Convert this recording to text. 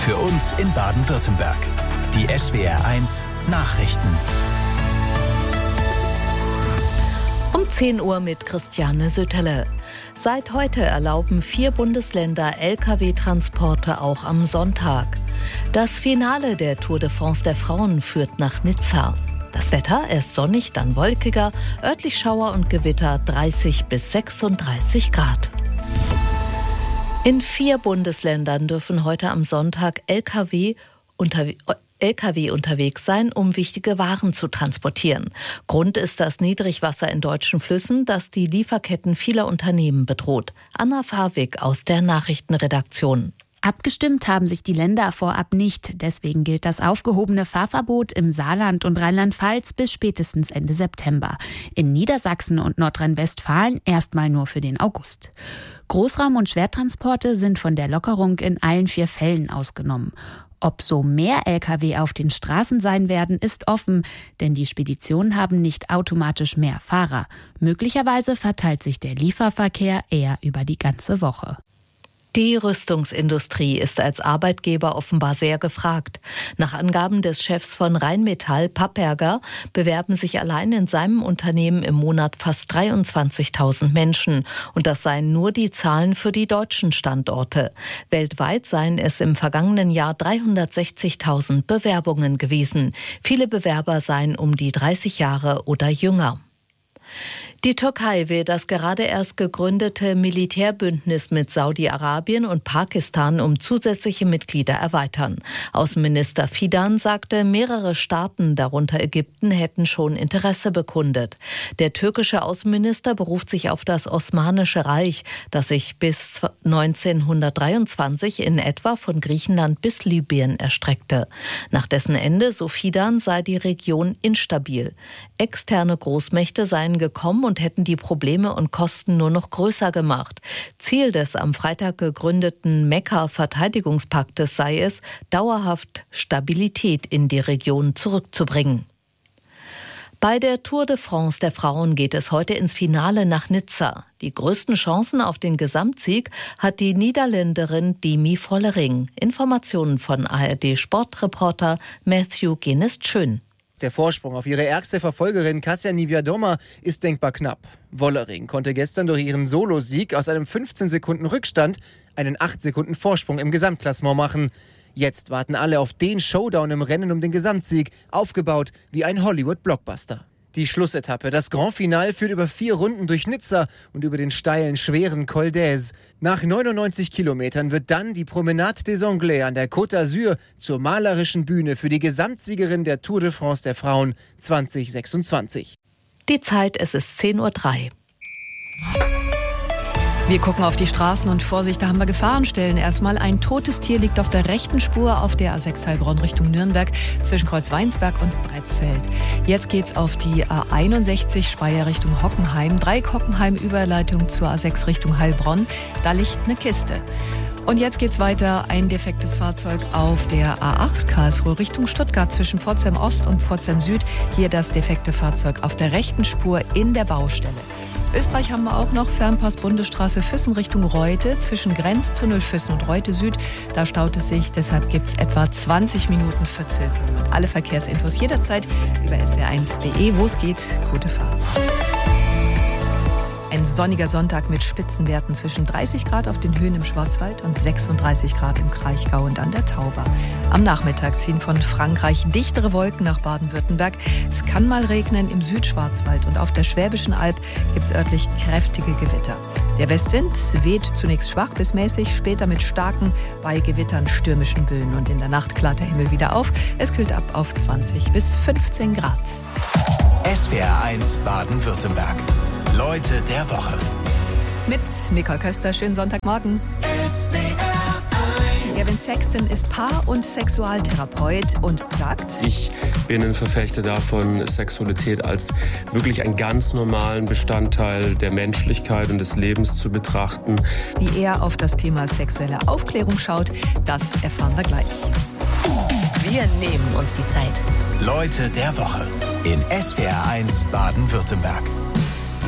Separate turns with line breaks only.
Für uns in Baden-Württemberg. Die SWR1 Nachrichten.
Um 10 Uhr mit Christiane Söterle. Seit heute erlauben 4 Bundesländer Lkw-Transporte auch am Sonntag. Das Finale der Tour de France der Frauen führt nach Nizza. Das Wetter erst sonnig, dann wolkiger, örtlich Schauer und Gewitter 30 bis 36 Grad. In 4 Bundesländern dürfen heute am Sonntag Lkw unterwegs sein, um wichtige Waren zu transportieren. Grund ist das Niedrigwasser in deutschen Flüssen, das die Lieferketten vieler Unternehmen bedroht. Anna Fawig aus der Nachrichtenredaktion.
Abgestimmt haben sich die Länder vorab nicht. Deswegen gilt das aufgehobene Fahrverbot im Saarland und Rheinland-Pfalz bis spätestens Ende September. In Niedersachsen und Nordrhein-Westfalen erstmal nur für den August. Großraum- und Schwertransporte sind von der Lockerung in allen 4 Fällen ausgenommen. Ob so mehr Lkw auf den Straßen sein werden, ist offen, denn die Speditionen haben nicht automatisch mehr Fahrer. Möglicherweise verteilt sich der Lieferverkehr eher über die ganze Woche.
Die Rüstungsindustrie ist als Arbeitgeber offenbar sehr gefragt. Nach Angaben des Chefs von Rheinmetall, Papperger, bewerben sich allein in seinem Unternehmen im Monat fast 23.000 Menschen. Und das seien nur die Zahlen für die deutschen Standorte. Weltweit seien es im vergangenen Jahr 360.000 Bewerbungen gewesen. Viele Bewerber seien um die 30 Jahre oder jünger. Die Türkei will das gerade erst gegründete Militärbündnis mit Saudi-Arabien und Pakistan um zusätzliche Mitglieder erweitern. Außenminister Fidan sagte, mehrere Staaten, darunter Ägypten, hätten schon Interesse bekundet. Der türkische Außenminister beruft sich auf das Osmanische Reich, das sich bis 1923 in etwa von Griechenland bis Libyen erstreckte. Nach dessen Ende, so Fidan, sei die Region instabil. Externe Großmächte seien gekommen und hätten die Probleme und Kosten nur noch größer gemacht. Ziel des am Freitag gegründeten Mekka-Verteidigungspaktes sei es, dauerhaft Stabilität in die Region zurückzubringen. Bei der Tour de France der Frauen geht es heute ins Finale nach Nizza. Die größten Chancen auf den Gesamtsieg hat die Niederländerin Demi Vollering. Informationen von ARD-Sportreporter Matthew Guinness-Schön.
Der Vorsprung auf ihre ärgste Verfolgerin Kasia Niewiadoma ist denkbar knapp. Vollering konnte gestern durch ihren Solosieg aus einem 15 Sekunden Rückstand einen 8 Sekunden Vorsprung im Gesamtklassement machen. Jetzt warten alle auf den Showdown im Rennen um den Gesamtsieg, aufgebaut wie ein Hollywood-Blockbuster. Die Schlussetappe, das Grand Finale, führt über 4 Runden durch Nizza und über den steilen, schweren Col d'Aise. Nach 99 Kilometern wird dann die Promenade des Anglais an der Côte d'Azur zur malerischen Bühne für die Gesamtsiegerin der Tour de France der Frauen 2026.
Die Zeit, es ist 10:03 Uhr.
Wir gucken auf die Straßen und Vorsicht, da haben wir Gefahrenstellen. Erstmal ein totes Tier liegt auf der rechten Spur auf der A6 Heilbronn Richtung Nürnberg zwischen Kreuzweinsberg und Bretzfeld. Jetzt geht's auf die A61 Speyer Richtung Hockenheim. Dreieck-Hockenheim, Überleitung zur A6 Richtung Heilbronn. Da liegt eine Kiste. Und jetzt geht's weiter. Ein defektes Fahrzeug auf der A8 Karlsruhe Richtung Stuttgart zwischen Pforzheim Ost und Pforzheim Süd. Hier das defekte Fahrzeug auf der rechten Spur in der Baustelle. Österreich haben wir auch noch Fernpass Bundesstraße Füssen Richtung Reute zwischen Grenztunnel Füssen und Reute Süd. Da staut es sich, deshalb gibt es etwa 20 Minuten Verzögerung. Und alle Verkehrsinfos jederzeit über swr1.de. Wo es geht, gute Fahrt. Ein sonniger Sonntag mit Spitzenwerten zwischen 30 Grad auf den Höhen im Schwarzwald und 36 Grad im Kraichgau und an der Tauber. Am Nachmittag ziehen von Frankreich dichtere Wolken nach Baden-Württemberg. Es kann mal regnen im Südschwarzwald und auf der Schwäbischen Alb gibt es örtlich kräftige Gewitter. Der Westwind weht zunächst schwach bis mäßig, später mit starken, bei Gewittern stürmischen Böen. Und in der Nacht klart der Himmel wieder auf. Es kühlt ab auf 20 bis 15 Grad.
SWR1 Baden-Württemberg. Leute der Woche.
Mit Nicole Köster, schönen Sonntagmorgen. Gavin Sexton ist Paar- und Sexualtherapeut und sagt:
Ich bin ein Verfechter davon, Sexualität als wirklich einen ganz normalen Bestandteil der Menschlichkeit und des Lebens zu betrachten.
Wie er auf das Thema sexuelle Aufklärung schaut, das erfahren wir gleich.
Wir nehmen uns die Zeit.
Leute der Woche in SWR1 Baden-Württemberg.